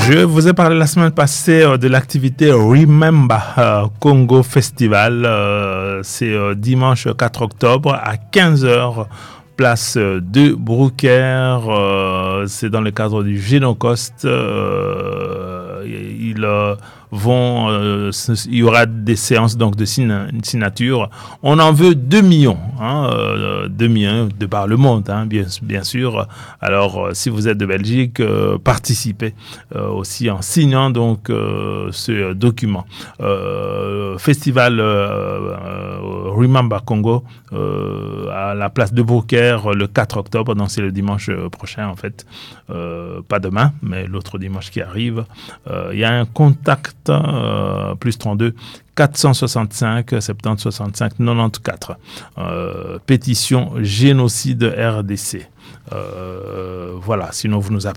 Je vous ai parlé la semaine passée de l'activité Remember Congo Festival. C'est dimanche 4 octobre à 15h, place de Brouckère. C'est dans le cadre du Génocost. Il y aura des séances donc de signature. On en veut 2 millions, 2 millions de par le monde, bien sûr. Alors, si vous êtes de Belgique, participez aussi en signant donc ce document. Festival Remember Congo à la place de Brouckère le 4 octobre, donc c'est le dimanche prochain en fait, pas demain, mais l'autre dimanche qui arrive. Il y a un contact plus 32 465 70 65 94. Pétition génocide RDC. Voilà, sinon vous nous appelez.